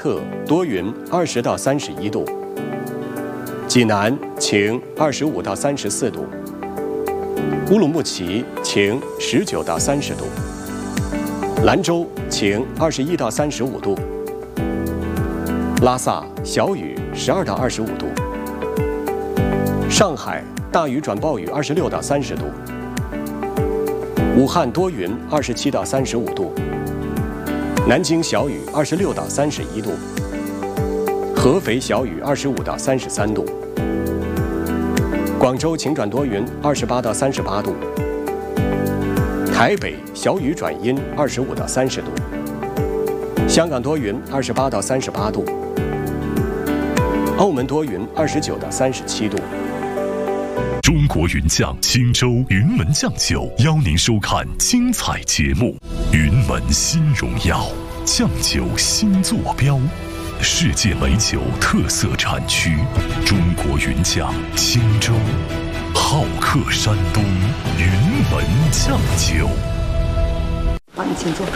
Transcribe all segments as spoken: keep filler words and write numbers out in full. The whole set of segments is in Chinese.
特多云，二十到三十一度；济南晴，二十五到三十四度；乌鲁木齐晴，十九到三十度；兰州晴，二十一到三十五度；拉萨小雨，十二到二十五度；上海大雨转暴雨，二十六到三十度；武汉多云，二十七到三十五度；南京小雨，二十六到三十一度；合肥小雨，二十五到三十三度；广州晴转多云，二十八到三十八度；台北小雨转阴，二十五到三十度；香港多云，二十八到三十八度；澳门多云，二十九到三十七度。 中国云酱青州云门酱酒邀您收看精彩节目。云门新荣耀，酱酒新坐标，世界美酒特色产区，中国云酱青州，好客山东，云门酱酒。 好，你请坐。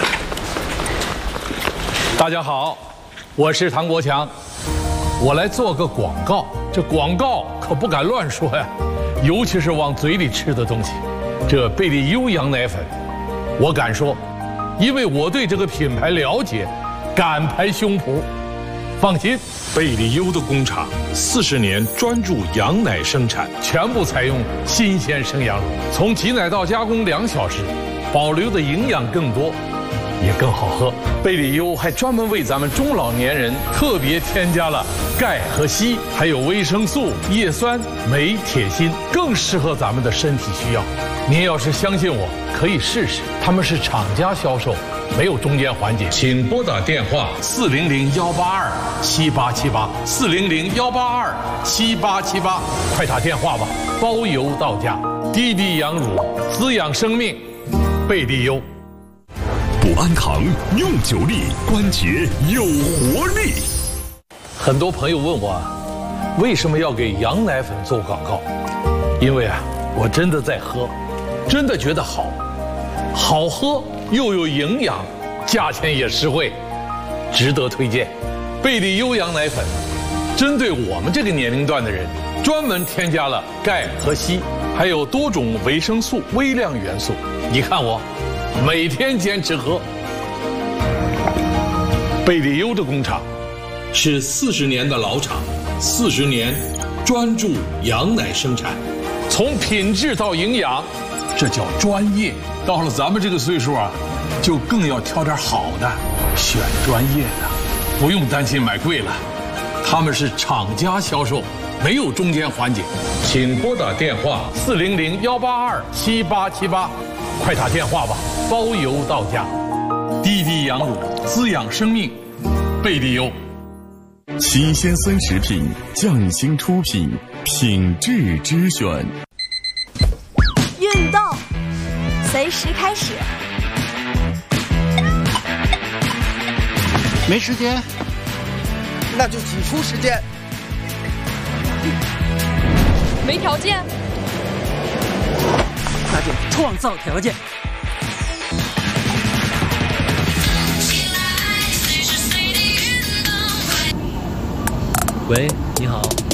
大家好，我是唐国强，我来做个广告。这广告可不敢乱说呀，尤其是往嘴里吃的东西。这贝利优羊奶粉，我敢说，因为我对这个品牌了解，敢拍胸脯。放心， 贝利优的工厂四十年专注羊奶生产， 全部采用新鲜生羊乳，从挤奶到加工两小时，保留的营养更多，也更好喝。贝利优还专门为咱们中老年人特别添加了钙和硒，还有维生素、叶酸、镁、铁、锌，更适合咱们的身体需要。您要是相信我，可以试试。他们是厂家销售，没有中间环节。请拨打电话四零零幺八二七八七八四零零幺八二七八七八，快打电话吧，包邮到家。滴滴羊乳，滋养生命，贝利优。 补安堂用久力，关节有活力。 很多朋友问我，为什么要给羊奶粉做广告？因为啊，我真的在喝，真的觉得好，好喝又有营养，价钱也实惠，值得推荐。贝利优羊奶粉，针对我们这个年龄段的人，专门添加了钙和硒，还有多种维生素、微量元素。你看我，每天坚持喝。贝利优的工厂是四十年的老厂，四十年专注羊奶生产， 从品质到营养，这叫专业。到了咱们这个岁数啊，就更要挑点好的，选专业的，不用担心买贵了。他们是厂家销售，没有中间环节。请拨打电话四零零幺八二七八七八，快打电话吧，包邮到家。滴滴羊乳，滋养生命，贝利优。 新鲜酸食品，匠心出品，品质之选。 运动，随时开始。 没时间，那就挤出时间。 没条件， 那就创造条件。 喂，你好。